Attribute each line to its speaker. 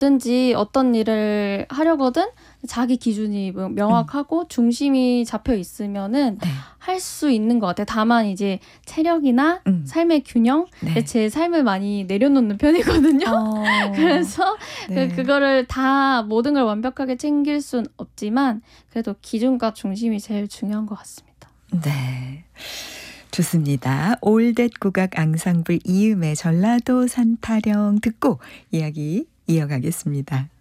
Speaker 1: 뭐든지 어떤 일을 하려거든 자기 기준이 명확하고 중심이 잡혀 있으면은
Speaker 2: 네.
Speaker 1: 할 수 있는 것 같아요. 다만 이제 체력이나 삶의 균형,
Speaker 2: 네.
Speaker 1: 제 삶을 많이 내려놓는 편이거든요. 그래서
Speaker 2: 네.
Speaker 1: 그거를 다 모든 걸 완벽하게 챙길 순 없지만 그래도 기준과 중심이 제일 중요한 것 같습니다.
Speaker 2: 네. 좋습니다. 올댓 국악 앙상블 이음의 전라도 산타령 듣고 이야기 이어가겠습니다.